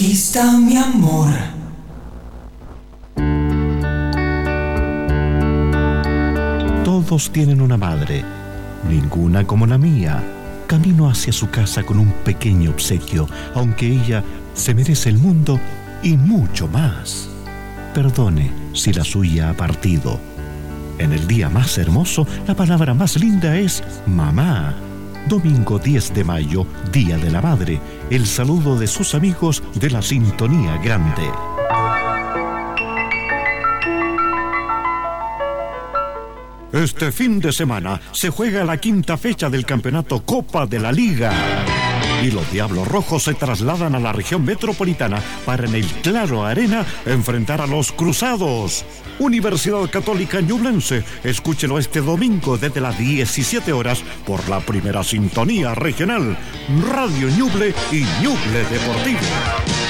Aquí está mi amor. Todos tienen una madre, ninguna como la mía. Camino hacia su casa con un pequeño obsequio, aunque ella se merece el mundo y mucho más. Perdone si la suya ha partido. En el día más hermoso, la palabra más linda es mamá. Domingo 10 de mayo, Día de la Madre. El saludo de sus amigos de la Sintonía Grande. Este fin de semana se juega la quinta fecha del campeonato Copa de la Liga. Y los Diablos Rojos se trasladan a la región metropolitana para en el Claro Arena enfrentar a los Cruzados. Universidad Católica Ñublense, escúchelo este domingo desde las 17 horas por la primera sintonía regional, Radio Ñuble y Ñuble Deportivo.